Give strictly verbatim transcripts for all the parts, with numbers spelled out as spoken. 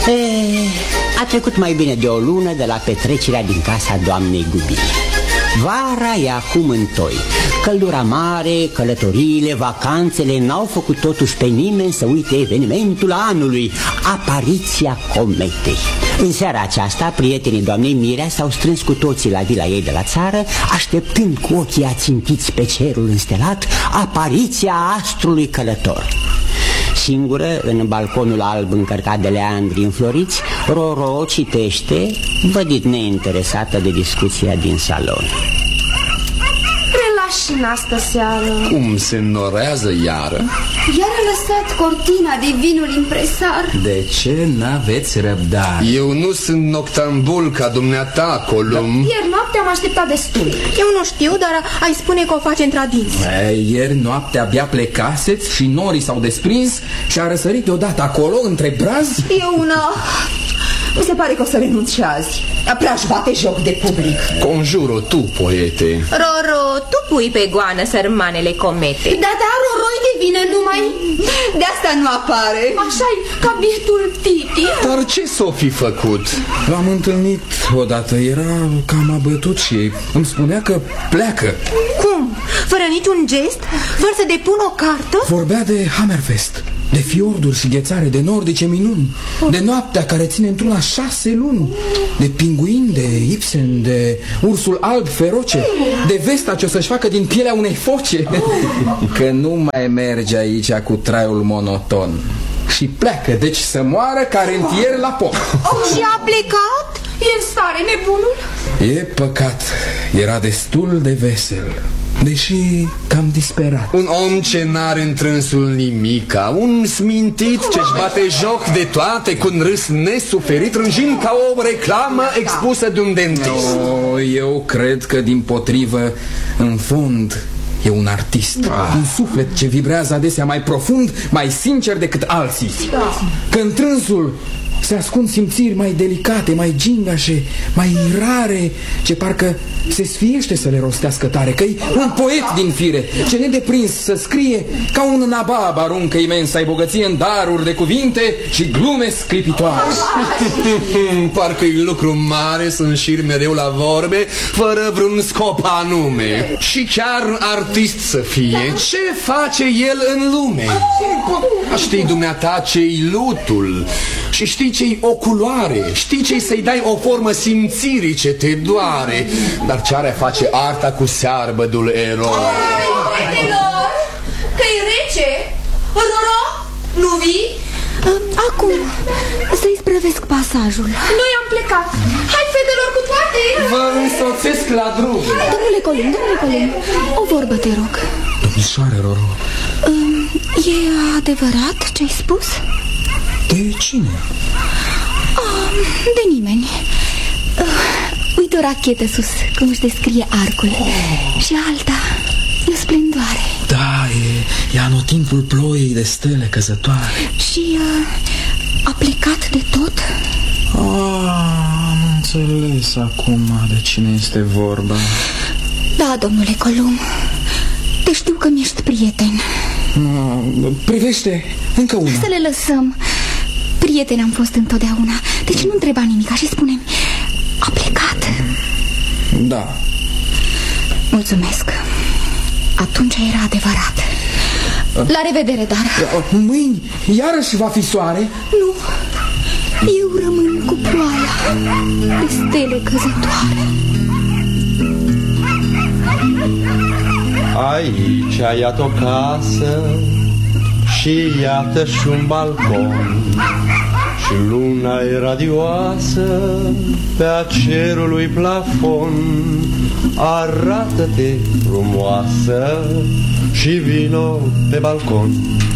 E, a trecut mai bine de o lună de la petrecerea din casa doamnei Gubile. Vara e acum în toi. Căldura mare, călătoriile, vacanțele n-au făcut totuși pe nimeni să uite evenimentul anului, apariția cometei. În seara aceasta, prietenii doamnei Mirea s-au strâns cu toții la vila ei de la țară, așteptând cu ochii ațintiți pe cerul înstelat apariția astrului călător. Singură, în balconul alb încărcat de leandri înfloriți, Roro citește, vădit neinteresată de discuția din salon. Și în astă seară. Cum se înnorează iară? Iar a lăsat cortina de vinul impresar. De ce n-aveți răbdare? Eu nu sunt noctambul ca dumneata, Colum. Ieri noapte am așteptat destul. Eu nu știu, dar ai spune că o face într-adins. Ieri noapte abia plecaseți și norii s-au desprins și a răsărit deodată acolo, între brazi. Eu una... Mi se pare că o să renunț și azi. Prea-și bate joc de public. Conjuro tu, poete. Roro, tu pui pe goană sărmanele comete. Da, da, Roroi devine numai... De asta nu apare. Așa-i, ca bietul Titi. Dar ce s-o fi făcut? L-am întâlnit odată, era cam abătut și îmi spunea că pleacă. Cum? Fără niciun gest? Fără să depun o cartă? Vorbea de Hammerfest, de fiorduri și ghețare, de nordice minuni, de noaptea care ține într-una șase luni, de pinguini, de Ibsen, de ursul alb feroce, de vesta ce o să-și facă din pielea unei foce. Că nu mai merge aici cu traiul monoton și pleacă, deci să moară ca rentier la pom. Oh, și a plecat? E în stare nebunul? E păcat, era destul de vesel, deși cam disperat. Un om ce n-are întrânsul nimica, un smintit ce-și bate joc de toate cu un râs nesuferit, rânjind ca o reclamă expusă de un dentist. No, eu cred că dimpotrivă, în fond, e un artist, ah. un suflet ce vibrează adesea mai profund, mai sincer decât alții. Că întrânsul se ascund simțiri mai delicate, mai gingașe, mai rare, ce parcă se sfiește să le rostească tare, că-i un poet din fire, ce nedeprins să scrie ca un nabab aruncă imensa-i bogăție în daruri de cuvinte și glume sclipitoare. Parcă-i lucru mare să înșiri mereu la vorbe, fără vreun scop anume. Și chiar artist să fie, ce face el în lume? Știi dumneata ce-i lutul și știi ce-i o culoare, știi ce-i să-i dai o formă simțirii ce te doare. Dar ce are face arta cu searbădul erou? Fetelor, că-i rece. Roro, nu vii? Acum, să-i sprăvesc pasajul. Noi am plecat. Hai, fetelor, cu toate. Vă însoțesc la drum. Domnule Colum, domnule Colum, o vorbă te rog. Domnișoare Roro, E adevărat ce-ai spus? de cine? Oh, de nimeni. Uite o rachetă sus, cum își descrie arcul. oh. Și alta e o splendoare. Da, e, e anotimpul ploii de stele căzătoare. Și uh, a plecat de tot? Ah, am înțeles acum de cine este vorba. Da, domnule Colum, te știu că mi-ești prieten. No, privește, încă una. Să le lăsăm. Prieteni am fost întotdeauna. Deci nu întreba nimic, și spune-mi, a plecat? Da. Mulțumesc. Atunci era adevărat. La revedere, dar mâini iarăși va fi soare? Nu. Eu rămân cu ploaia de stele căzătoare. Aici iată o casă și iată și un balcon, și luna e radioasă pe-a cerului plafon. Arată-te frumoasă și vino pe balcon.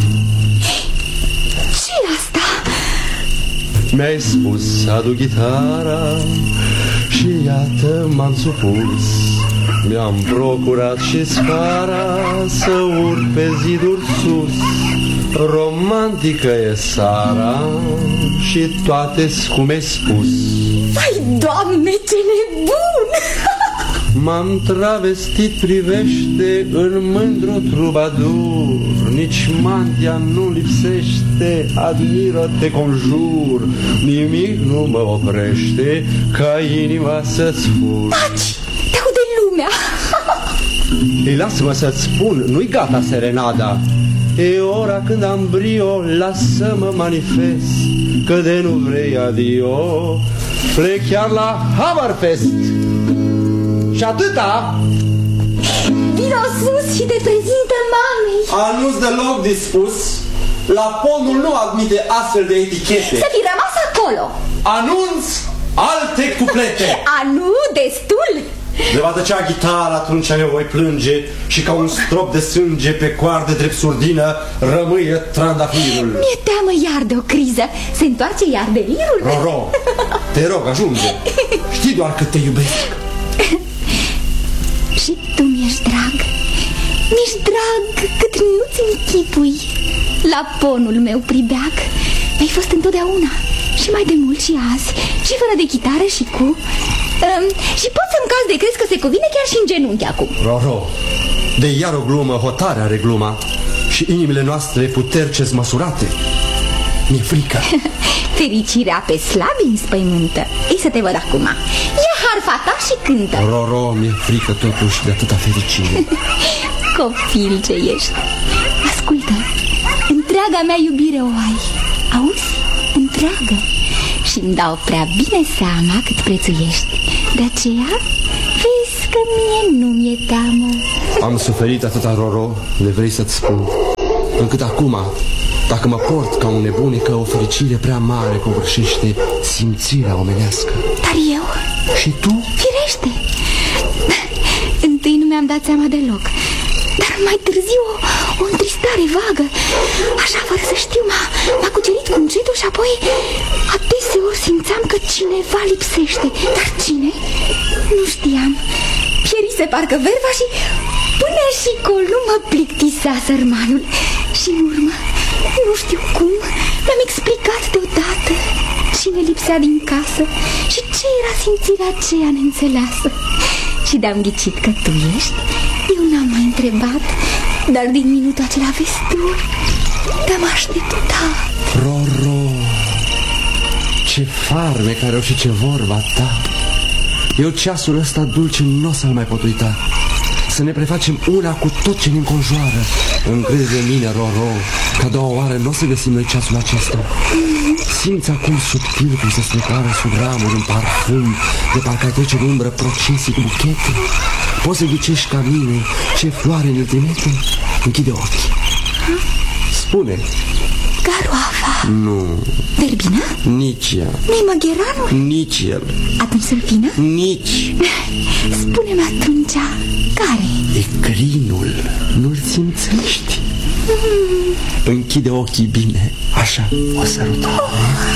Ce-i asta? Mi-ai spus adu ghitara și iată m-am supus. Mi-am procurat și scara să urc pe ziduri sus. Romantică e seara și toate-s cum e spus. Vai, Doamne, ce nebun! M-am travestit, privește, în mândru trubadur. Nici mantia nu lipsește, admiră, te conjur. Nimic nu mă oprește, ca inima să-ți fur. Taci! Te aude lumea! Ei, lasă-mă să-ți spun, nu-i gata serenada. E ora când am brio, lasă-mă manifest, că de nu vrei adio, plec chiar la Haberfest. Și atâta. Vino sus și te prezintă mamei. Anunț deloc dispus. La ponul nu admite astfel de etichete. Să fi rămas acolo. Anunț alte cuplete. A, nu, destul. De va tăcea gitara, atunci eu voi plânge, și ca un strop de sânge pe coardă drept surdină rămâie trandafirul. Mi-e teamă iar de o criză. Se întoarce iar delirul. Roro, te rog, ajunge. Știi doar cât te iubesc. Și tu mi-ești drag. Mi-ești drag cât nu-ți închipui. La ponul meu pribeag mi-ai fost întotdeauna, și mai de mult și azi, și fără de chitară și cu um, și pot să-mi caz de crezi că se cuvine chiar și în genunchi acum. Roro, de iar o glumă, hotare are gluma, și inimile noastre puterce-s măsurate. Mi-e frică. Fericirea pe slabi înspăimântă. Ei, să te văd acum. Ia harfa ta și cântă. Roro, mi-e frică totuși de atâta fericire. Copil ce ești. Ascultă, întreaga mea iubire o ai. Auzi? Întreagă. Și-mi dau prea bine seama cât prețuiești. De aceea, vezi că mie nu mi-e teamă. Am suferit atâta, Roro, le vrei să-ți spun, încât acum, dacă mă port ca un nebun, e că o fericire prea mare covârșește simțirea omenească. Dar eu? Și tu? Firește. Întâi nu mi-am dat seama deloc, dar mai târziu o, o întristare vagă, așa fără să știu, m-a cucerit cu încetul și apoi adeseori simțeam că cineva lipsește. Dar cine? Nu știam. Pierise parcă verba și până și colo mă plictisea sărmanul. Și în urmă, nu știu cum, mi-am explicat deodată cine lipsea din casă și ce era simțirea aceea neînțeleasă. Și de-am ghicit că tu ești, eu n-am mai întrebat, dar din minutul acela vezi tu, te-am așteptat. Roro, ce farmec are și ce vorba ta. Eu ceasul ăsta dulce nu o să-l mai pot uita. Să ne prefacem una cu tot ce ne înconjoară. Încrede de mine, Roro, că a doua oară nu o să găsim noi ceasul acesta. Simți acum subtil cum se strecoară sub ramuri un parfum, de parcă ai trece în umbră procesii cu buchete. Poți să ghicești ca mine ce floare ne trimite? Închide ochii. Spune. Garoafa. Nu. Verbina? Nici ea. Nu-i măgheranul? Nici el. Atunci sălfină? Nici. Spune-mi atunci, care? E crinul. Nu-l simțești? Mm. Închide ochii bine. Așa, o sărută. Oh.